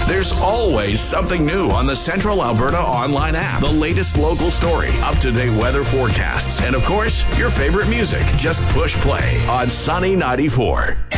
There's always something new on the Central Alberta online app. The latest local story, up-to-date weather forecasts, and of course, your favorite music. Just push play on Sunny 94.